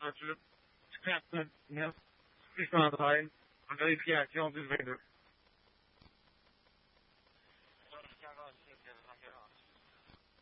Absolut. Skratten, ja. Lyssna på här. Han kan ju fjärka av det vidare.